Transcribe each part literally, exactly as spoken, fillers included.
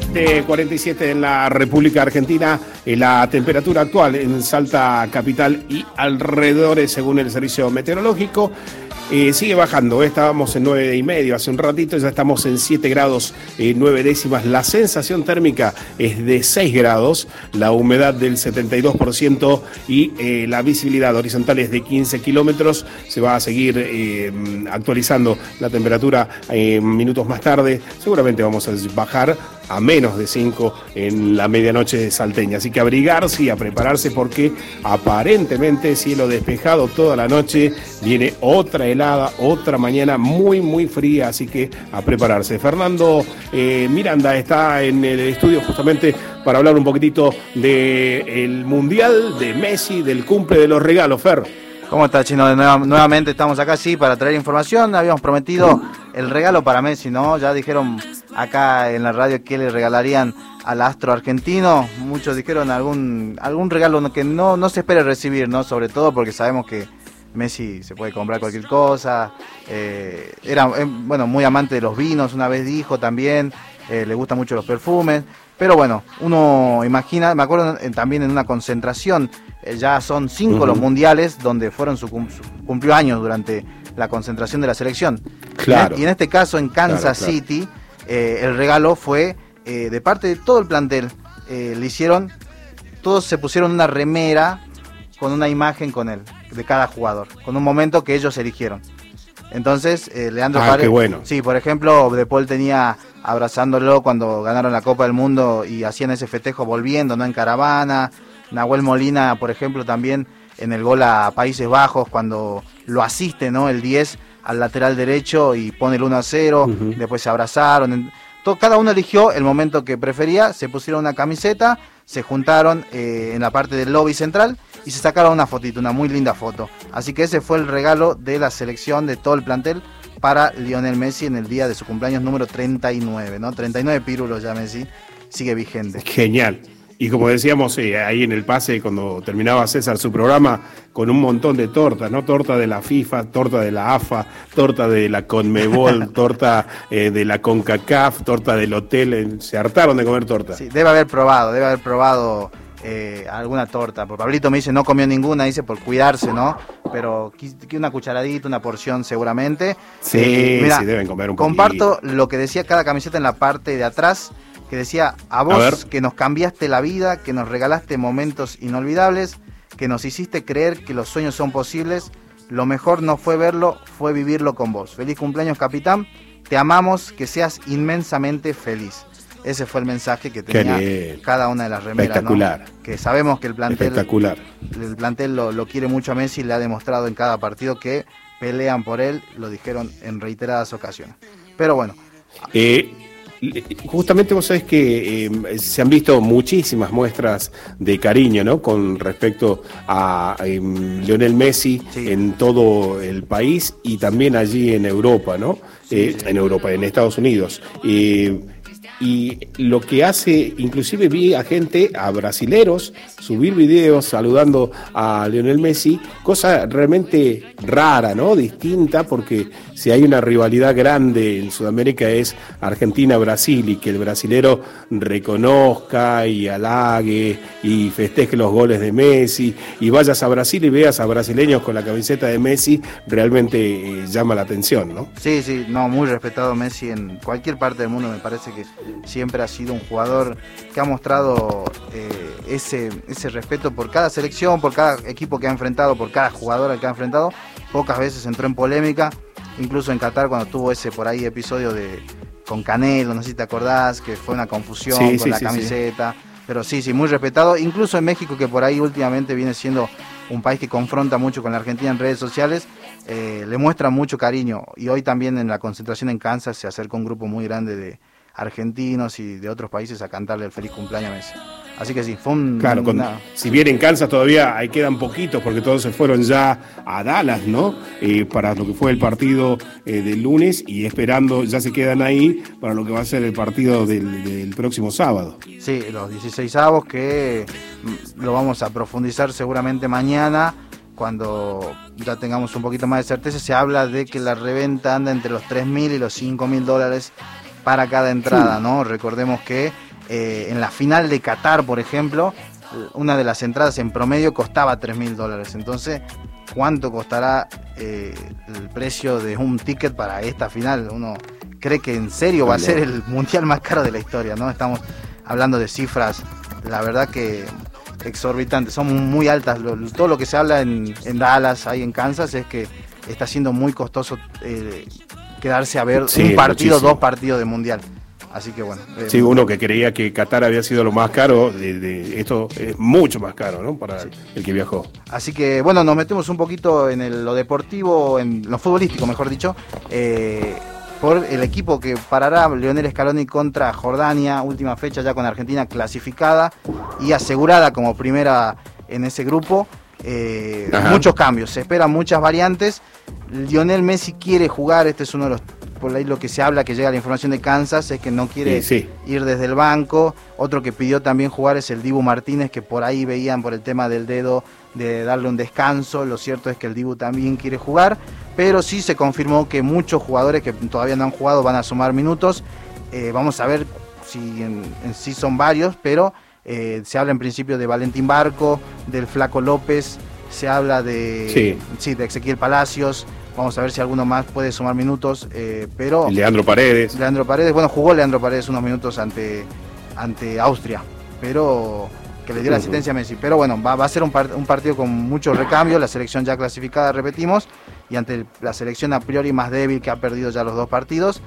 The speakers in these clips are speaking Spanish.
veinte cuarenta y siete en la República Argentina. La temperatura actual en Salta capital y alrededores, según el servicio meteorológico, eh, sigue bajando. Estábamos en nueve y medio hace un ratito, ya estamos en siete grados eh, nueve décimas. La sensación térmica es de seis grados, la humedad del setenta y dos por ciento y eh, la visibilidad horizontal es de quince kilómetros. Se va a seguir eh, actualizando la temperatura eh, minutos más tarde. Seguramente vamos a bajar a menos de cinco en la medianoche salteña. Así que abrigarse y a prepararse porque aparentemente cielo despejado toda la noche. Viene otra helada, otra mañana muy, muy fría. Así que a prepararse. Fernando eh, Miranda está en el estudio justamente para hablar un poquitito del Mundial, de Messi, del cumple de los regalos. Fer. ¿Cómo está, Chino? De nueva, nuevamente estamos acá, sí, para traer información. Habíamos prometido el regalo para Messi, ¿no? Ya dijeron acá en la radio que le regalarían al astro argentino. Muchos dijeron algún algún regalo que no, no se espere recibir, ¿no? Sobre todo porque sabemos que Messi se puede comprar cualquier cosa. Eh, era, eh, bueno, muy amante de los vinos, una vez dijo también. Eh, le gustan mucho los perfumes. Pero bueno, uno imagina, me acuerdo eh, también en una concentración, eh, ya son cinco uh-huh. los mundiales donde fueron su, su cumplió años durante la concentración de la selección. Claro. Y en este caso en Kansas claro, claro. City, eh, el regalo fue eh, de parte de todo el plantel. Eh, le hicieron, todos se pusieron una remera con una imagen con él, de cada jugador, con un momento que ellos eligieron. Entonces, eh, Leandro ah, Paredes, qué bueno. Sí, por ejemplo, De Paul tenía abrazándolo cuando ganaron la Copa del Mundo y hacían ese festejo volviendo, ¿no? En caravana. Nahuel Molina, por ejemplo, también en el gol a Países Bajos, cuando lo asiste, ¿no? El diez al lateral derecho y pone el uno a cero, uh-huh. después se abrazaron. Todo, cada uno eligió el momento que prefería, se pusieron una camiseta, se juntaron eh, en la parte del lobby central y se sacaron una fotito, una muy linda foto. Así que ese fue el regalo de la selección, de todo el plantel, para Lionel Messi en el día de su cumpleaños número treinta y nueve, ¿no? treinta y nueve pírulos ya Messi, sigue vigente. Genial. Y como decíamos eh, ahí en el pase, cuando terminaba César su programa, con un montón de tortas, ¿no? Torta de la FIFA, torta de la AFA, torta de la Conmebol, torta eh, de la CONCACAF, torta del hotel. Eh, se hartaron de comer torta. Sí, debe haber probado, debe haber probado eh, alguna torta. Por Pablito me dice, no comió ninguna, dice por cuidarse, ¿no? Pero una cucharadita, una porción seguramente. Sí, eh, mira, sí, deben comer un poquito. Comparto lo que decía cada camiseta en la parte de atrás, que decía, a vos a que nos cambiaste la vida, que nos regalaste momentos inolvidables, que nos hiciste creer que los sueños son posibles, lo mejor no fue verlo, fue vivirlo con vos. Feliz cumpleaños, capitán, te amamos, que seas inmensamente feliz. Ese fue el mensaje que tenía cada una de las remeras. Espectacular. ¿No? Que sabemos que el plantel, Espectacular. el plantel lo, lo quiere mucho a Messi, le ha demostrado en cada partido que pelean por él, lo dijeron en reiteradas ocasiones. Pero bueno. Eh... Justamente vos sabés que eh, se han visto muchísimas muestras de cariño, ¿no? Con respecto a eh, Lionel Messi sí. en todo el país y también allí en Europa, ¿no? Sí, eh, sí. En Europa, en Estados Unidos. Eh, y lo que hace, inclusive vi a gente, a brasileros, subir videos saludando a Lionel Messi, cosa realmente rara, ¿no? Distinta, porque si hay una rivalidad grande en Sudamérica es Argentina-Brasil, y que el brasilero reconozca y halague y festeje los goles de Messi, y vayas a Brasil y veas a brasileños con la camiseta de Messi, realmente eh, llama la atención, ¿no? Sí, sí, no, muy respetado Messi en cualquier parte del mundo. Me parece que siempre ha sido un jugador que ha mostrado eh, ese, ese respeto por cada selección, por cada equipo que ha enfrentado, por cada jugador al que ha enfrentado. Pocas veces entró en polémica, incluso en Qatar cuando tuvo ese por ahí episodio de con Canelo, no sé si te acordás, que fue una confusión sí, con sí, la sí, camiseta, sí. Pero sí, sí, muy respetado, incluso en México, que por ahí últimamente viene siendo un país que confronta mucho con la Argentina en redes sociales, eh, le muestra mucho cariño, y hoy también en la concentración en Kansas se acercó un grupo muy grande de argentinos y de otros países a cantarle el feliz cumpleaños a Messi. Así que sí, fue un... Claro, con, una... si bien en Kansas todavía ahí quedan poquitos, porque todos se fueron ya a Dallas, ¿no? Eh, para lo que fue el partido eh, del lunes, y esperando, ya se quedan ahí para lo que va a ser el partido del, del próximo sábado. Sí, los dieciseisavos, que lo vamos a profundizar seguramente mañana, cuando ya tengamos un poquito más de certeza. Se habla de que la reventa anda entre los tres mil y los cinco mil dólares para cada entrada, ¿no? Recordemos que Eh, en la final de Qatar, por ejemplo, una de las entradas en promedio costaba tres mil dólares. Entonces, ¿cuánto costará eh, el precio de un ticket para esta final? Uno cree que en serio va a ser el mundial más caro de la historia, ¿no? Estamos hablando de cifras, la verdad que exorbitantes, son muy altas. Lo, todo lo que se habla en, en Dallas, ahí en Kansas, es que está siendo muy costoso eh, quedarse a ver sí, un partido, muchísimo. dos partidos de mundial. Así que bueno. Eh, sí, uno que creía que Qatar había sido lo más caro, de, de, esto es mucho más caro, ¿no? Para sí. el que viajó. Así que bueno, nos metemos un poquito en el, lo deportivo, en lo futbolístico, mejor dicho, eh, por el equipo que parará Lionel Scaloni contra Jordania, última fecha ya con Argentina clasificada y asegurada como primera en ese grupo. Eh, muchos cambios, se esperan muchas variantes. Lionel Messi quiere jugar, este es uno de los, por ahí lo que se habla, que llega la información de Kansas, es que no quiere sí, sí. ir desde el banco. Otro que pidió también jugar es el Dibu Martínez, que por ahí veían por el tema del dedo de darle un descanso. Lo cierto es que el Dibu también quiere jugar, pero sí se confirmó que muchos jugadores que todavía no han jugado van a sumar minutos. Eh, vamos a ver si en, en sí son varios, pero eh, se habla en principio de Valentín Barco, del Flaco López, se habla de, sí. Sí, de Ezequiel Palacios. Vamos a ver si alguno más puede sumar minutos, eh, pero... Leandro Paredes. Leandro Paredes, bueno, jugó Leandro Paredes unos minutos ante, ante Austria, pero que le dio la asistencia a Messi. Pero bueno, va, va a ser un, part, un partido con muchos recambios, la selección ya clasificada, repetimos, y ante el, la selección a priori más débil que ha perdido ya los dos partidos,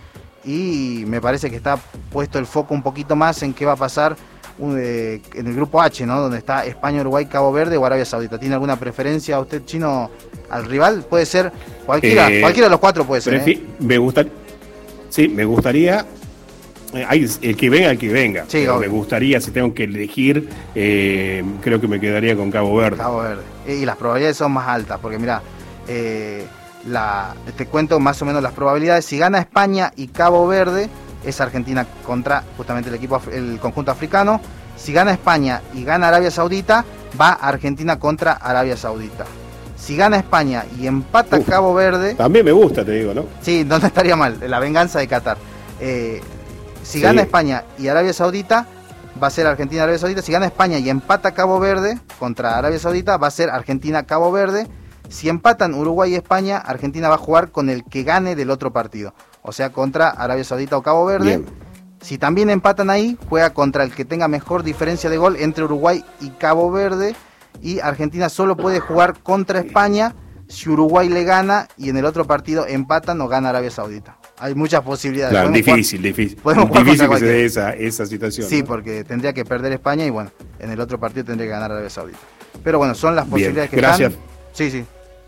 y me parece que está puesto el foco un poquito más en qué va a pasar un, eh, en el grupo H, ¿no? Donde está España, Uruguay, Cabo Verde o Arabia Saudita. ¿Tiene alguna preferencia usted, Chino, al rival? Puede ser cualquiera, eh, cualquiera de los cuatro puede ser. ¿eh? Me gusta, sí, me gustaría, eh, hay, el que venga, el que venga. Sí, me gustaría, si tengo que elegir, eh, creo que me quedaría con Cabo Verde. Cabo Verde. Y las probabilidades son más altas, porque mira, eh, la, te cuento más o menos las probabilidades. Si gana España y Cabo Verde, es Argentina contra justamente el equipo, el conjunto africano. Si gana España y gana Arabia Saudita, va Argentina contra Arabia Saudita. Si gana España y empata Uf, Cabo Verde... También me gusta, te digo, ¿no? Sí, no estaría mal, la venganza de Qatar. Eh, si sí. gana España y Arabia Saudita, va a ser Argentina-Arabia Saudita. Si gana España y empata Cabo Verde contra Arabia Saudita, va a ser Argentina-Cabo Verde. Si empatan Uruguay y España, Argentina va a jugar con el que gane del otro partido. O sea, contra Arabia Saudita o Cabo Verde. Bien. Si también empatan ahí, juega contra el que tenga mejor diferencia de gol entre Uruguay y Cabo Verde. Y Argentina solo puede jugar contra España si Uruguay le gana y en el otro partido empatan o gana Arabia Saudita. Hay muchas posibilidades. Claro, difícil, jugar, difícil. Podemos difícil que se dé esa, esa situación. Sí, ¿no? Porque tendría que perder España y bueno, en el otro partido tendría que ganar Arabia Saudita. Pero bueno, son las posibilidades Bien, que gracias. están. Sí, sí.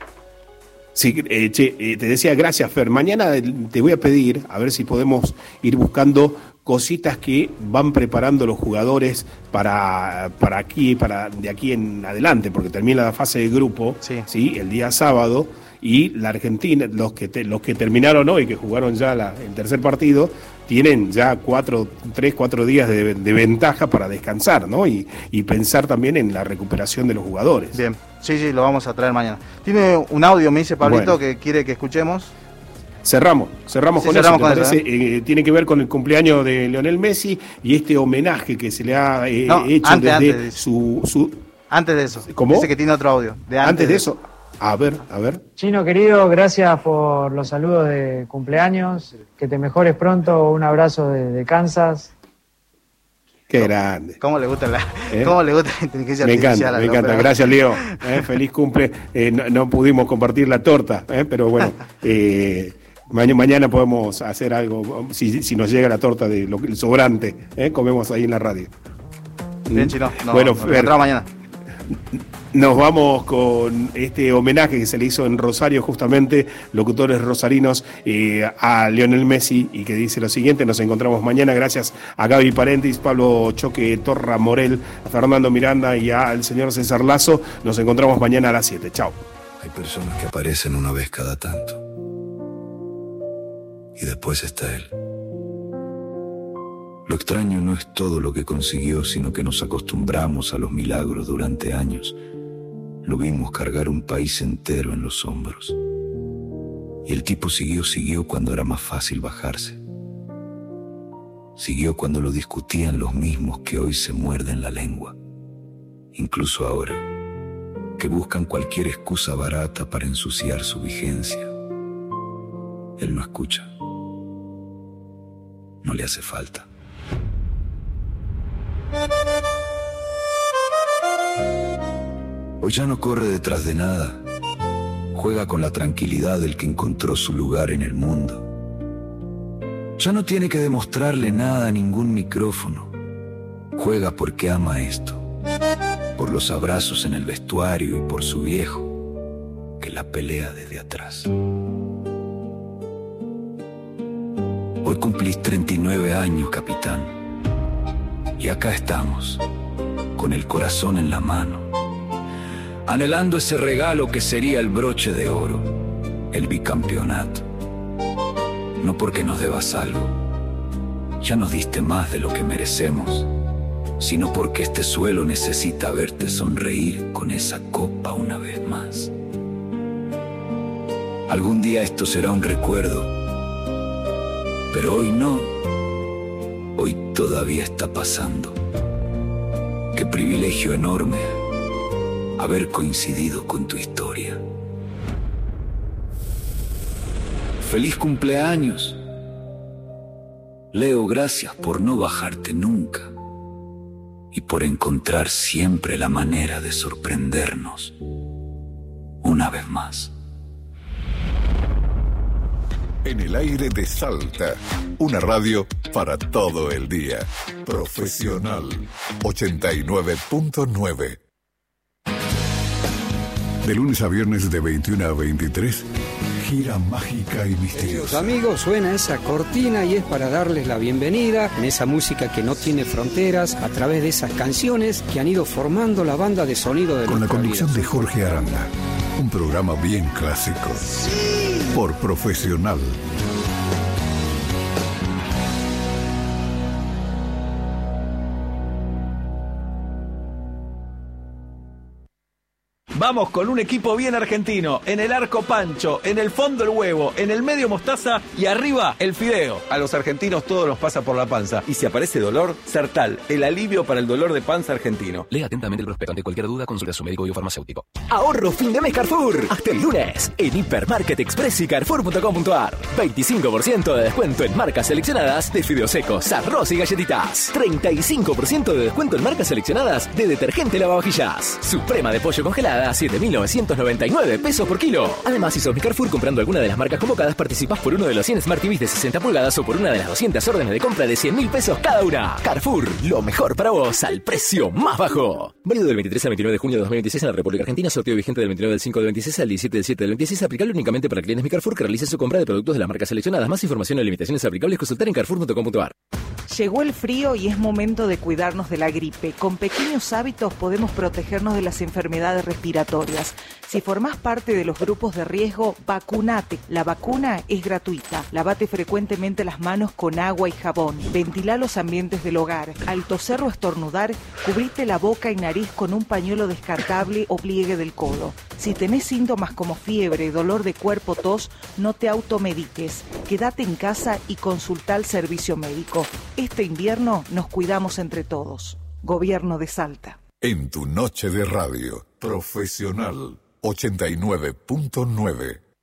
Sí, eh, che, eh, te decía, gracias, Fer. Mañana te voy a pedir, a ver si podemos ir buscando cositas que van preparando los jugadores para, para aquí, para de aquí en adelante, porque termina la fase de grupo, sí. ¿sí? El día sábado, y la Argentina, los que te, los que terminaron hoy, que jugaron ya la, el tercer partido, tienen ya cuatro, tres, cuatro días de, de ventaja para descansar, ¿no? Y, y pensar también en la recuperación de los jugadores. Bien, sí, sí, lo vamos a traer mañana. Tiene un audio, me dice Pablito, bueno, que quiere que escuchemos. Cerramos, cerramos sí, con cerramos eso, con eso ¿eh? Eh, tiene que ver con el cumpleaños de Lionel Messi y este homenaje que se le ha eh, no, hecho antes, desde antes de su, su... Antes de eso, ¿Cómo? Dice que tiene otro audio. De antes, antes de, de eso, a ver, a ver. Chino querido, gracias por los saludos de cumpleaños, que te mejores pronto, un abrazo desde Kansas. Qué grande. ¿Cómo le gusta la, ¿Eh? ¿cómo le gusta la inteligencia me artificial? Encanta, me encanta, gracias Leo, ¿eh? Feliz cumple, eh, no, no pudimos compartir la torta, ¿eh? Pero bueno, eh, mañana podemos hacer algo, si, si nos llega la torta de lo, el sobrante, ¿eh? Comemos ahí en la radio. Bien, Chino, no, bueno, nos encontramos mañana. Nos vamos con este homenaje que se le hizo en Rosario, justamente, locutores rosarinos, eh, a Lionel Messi, y que dice lo siguiente: nos encontramos mañana, gracias a Gaby Parentis, Pablo Choque Torra Morel, a Fernando Miranda y al señor César Lazo. Nos encontramos mañana a las siete. Chao. Hay personas que aparecen una vez cada tanto, y después está él. Lo extraño no es todo lo que consiguió, sino que nos acostumbramos a los milagros durante años. Lo vimos cargar un país entero en los hombros. Y el tipo siguió, siguió cuando era más fácil bajarse. Siguió cuando lo discutían los mismos que hoy se muerden la lengua. Incluso ahora, que buscan cualquier excusa barata para ensuciar su vigencia. Él no escucha. No le hace falta. Hoy ya no corre detrás de nada. Juega con la tranquilidad del que encontró su lugar en el mundo. Ya no tiene que demostrarle nada a ningún micrófono. Juega porque ama esto. Por los abrazos en el vestuario y por su viejo, que la pelea desde atrás. Hoy cumplís treinta y nueve años, capitán. Y acá estamos, con el corazón en la mano, anhelando ese regalo que sería el broche de oro, el bicampeonato. No porque nos debas algo, ya nos diste más de lo que merecemos, sino porque este suelo necesita verte sonreír con esa copa una vez más. Algún día esto será un recuerdo, pero hoy no. Hoy todavía está pasando. Qué privilegio enorme haber coincidido con tu historia. ¡Feliz cumpleaños! Leo, gracias por no bajarte nunca y por encontrar siempre la manera de sorprendernos una vez más. En el aire de Salta, una radio para todo el día. Profesional ochenta y nueve punto nueve. De lunes a viernes de veintiuna a veintitrés, gira mágica y misteriosa. Amigos, suena esa cortina y es para darles la bienvenida en esa música que no tiene fronteras, a través de esas canciones que han ido formando la banda de sonido de con la conducción vida. de Jorge Aranda, un programa bien clásico. Por Profesional. Vamos con un equipo bien argentino. En el arco Pancho, en el fondo el huevo, en el medio mostaza y arriba el fideo. A los argentinos todo nos pasa por la panza. Y si aparece dolor, Sertal, el alivio para el dolor de panza argentino. Lea atentamente el prospecto. Ante cualquier duda, consulte a su médico o farmacéutico. Ahorro fin de mes Carrefour. Hasta el lunes. En Hipermarket Express y Carrefour punto com punto ar. veinticinco por ciento de descuento en marcas seleccionadas de fideos secos, arroz y galletitas. treinta y cinco por ciento de descuento en marcas seleccionadas de detergente lavavajillas. Suprema de pollo congelada a siete mil novecientos noventa y nueve pesos por kilo. Además, si sos mi Carrefour comprando alguna de las marcas convocadas, participás por uno de los cien Smart T Vs de sesenta pulgadas o por una de las doscientas órdenes de compra de cien mil pesos cada una. Carrefour, lo mejor para vos al precio más bajo. Válido del veintitrés al veintinueve de junio de dos mil veintiséis en la República Argentina. Sorteo vigente del veintinueve del cinco del veintiséis al diecisiete del siete del veintiséis. Aplicable únicamente para clientes mi Carrefour que realicen su compra de productos de las marcas seleccionadas. Más información y limitaciones aplicables consultar en carrefour punto com punto ar. Llegó el frío y es momento de cuidarnos de la gripe. Con pequeños hábitos podemos protegernos de las enfermedades respiratorias. Si formás parte de los grupos de riesgo, vacunate. La vacuna es gratuita. Lavate frecuentemente las manos con agua y jabón. Ventilá los ambientes del hogar. Al toser o estornudar, cubrite la boca y nariz con un pañuelo descartable o pliegue del codo. Si tenés síntomas como fiebre, dolor de cuerpo, tos, no te automediques. Quédate en casa y consultá al servicio médico. Este invierno nos cuidamos entre todos. Gobierno de Salta. En tu noche de radio, Profesional ochenta y nueve punto nueve.